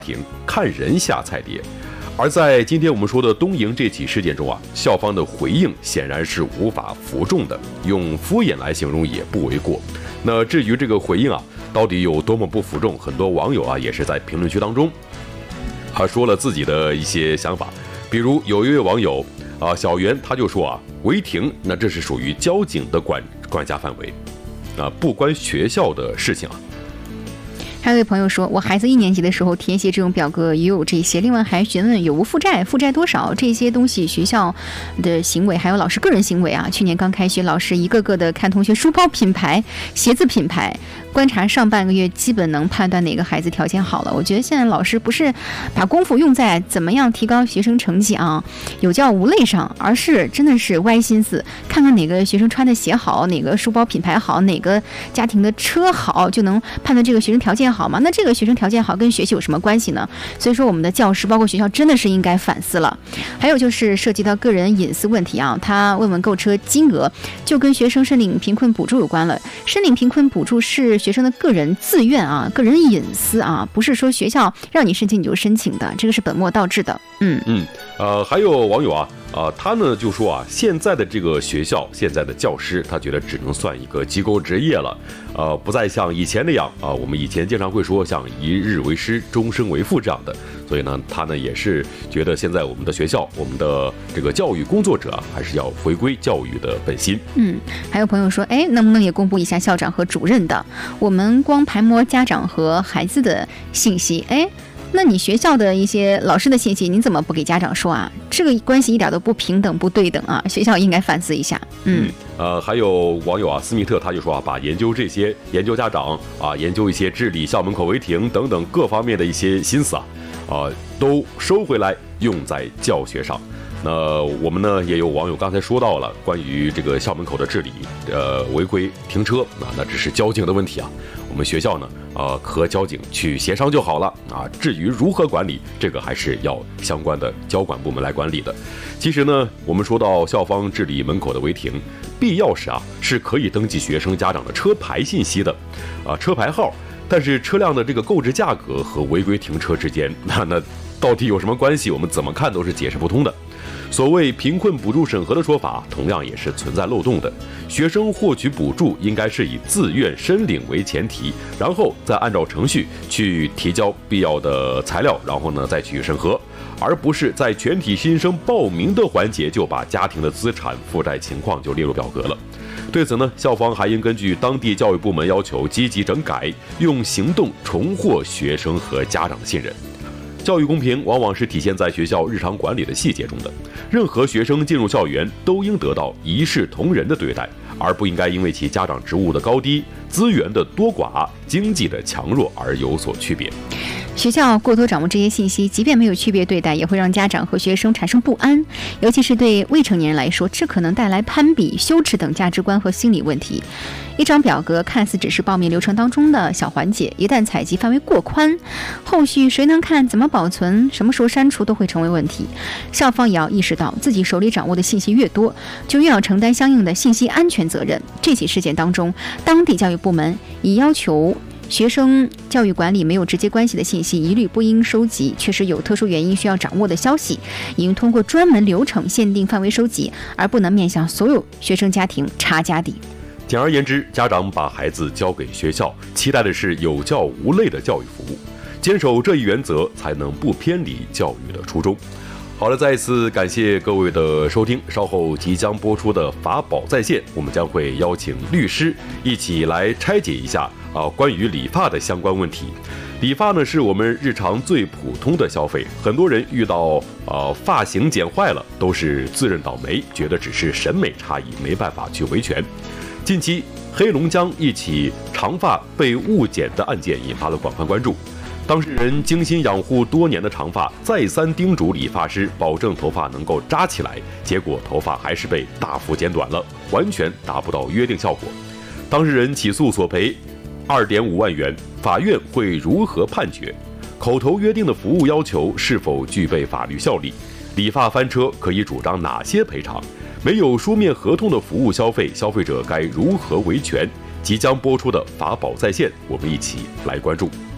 庭看人下菜碟。而在今天我们说的东营这起事件中啊，校方的回应显然是无法服众的，用敷衍来形容也不为过。那至于这个回应啊，到底有多么不服众，很多网友啊也是在评论区当中说了自己的一些想法。比如有一位网友小袁他就说违停那这是属于交警的管辖范围不关学校的事情还有一位朋友说，我孩子1年级的时候填写这种表格也有这些，另外还询问有无负债，负债多少，这些东西学校的行为还有老师个人行为去年刚开学，老师一个个的看同学书包品牌、鞋子品牌，观察上半个月基本能判断哪个孩子条件好了。我觉得现在老师不是把功夫用在怎么样提高学生成绩有教无类上，而是真的是歪心思，看看哪个学生穿的鞋好，哪个书包品牌好，哪个家庭的车好，就能判断这个学生条件好吗？那这个学生条件好跟学习有什么关系呢？所以说我们的教师包括学校真的是应该反思了。还有就是涉及到个人隐私问题他问购车金额就跟学生申领贫困补助有关了。申领贫困补助是学生的个人自愿个人隐私不是说学校让你申请你就申请的，这个是本末倒置的。 还有网友他呢就说现在的这个学校，现在的教师，他觉得只能算一个机构职业了，不再像以前那样我们以前经常会说像一日为师，终身为父这样的。所以呢，他呢也是觉得现在我们的学校，我们的这个教育工作者还是要回归教育的本心。 还有朋友说，能不能也公布一下校长和主任的？我们光排摸家长和孩子的信息，那你学校的一些老师的信息，你怎么不给家长说这个关系一点都不平等、不对等学校应该反思一下。 还有网友斯密特他就说把研究这些、研究家长研究一些治理校门口违停等等各方面的一些心思都收回来用在教学上。那我们呢也有网友刚才说到了关于这个校门口的治理，违规停车那只是交警的问题我们学校呢和交警去协商就好了至于如何管理，这个还是要相关的交管部门来管理的。其实呢，我们说到校方治理门口的违停，必要时是可以登记学生家长的车牌信息的车牌号，但是车辆的这个购置价格和违规停车之间那到底有什么关系？我们怎么看都是解释不通的。所谓贫困补助审核的说法，同样也是存在漏洞的。学生获取补助应该是以自愿申领为前提，然后再按照程序去提交必要的材料，然后呢再去审核，而不是在全体新生报名的环节就把家庭的资产负债情况就列入表格了。对此呢，校方还应根据当地教育部门要求积极整改，用行动重获学生和家长的信任。教育公平往往是体现在学校日常管理的细节中的，任何学生进入校园都应得到一视同仁的对待，而不应该因为其家长职务的高低、资源的多寡、经济的强弱而有所区别。 学校过多掌握这些信息，即便没有区别对待，也会让家长和学生产生不安，尤其是对未成年人来说，这可能带来攀比、羞耻等价值观和心理问题。一张表格看似只是报名流程当中的小环节，一旦采集范围过宽，后续谁能看、怎么保存、什么时候删除都会成为问题。校方也要意识到，自己手里掌握的信息越多，就越要承担相应的信息安全责任。这起事件当中，当地教育部门已要求学生教育管理没有直接关系的信息一律不应收集，确实有特殊原因需要掌握的消息，应通过专门流程限定范围收集，而不能面向所有学生家庭查家底。 简而言之，家长把孩子交给学校，期待的是有教无类的教育服务，坚守这一原则，才能不偏离教育的初衷。好了，再一次感谢各位的收听。稍后即将播出的法宝在线，我们将会邀请律师一起来拆解一下关于理发的相关问题。理发呢是我们日常最普通的消费，很多人遇到发型剪坏了都是自认倒霉，觉得只是审美差异，没办法去维权。近期黑龙江一起长发被误剪的案件引发了广泛关注。当事人精心养护多年的长发，再三叮嘱理发师保证头发能够扎起来，结果头发还是被大幅剪短了，完全达不到约定效果。当事人起诉索赔2.5万元，法院会如何判决？口头约定的服务要求是否具备法律效力？理发翻车可以主张哪些赔偿？没有书面合同的服务消费，消费者该如何维权？即将播出的法宝在线，我们一起来关注。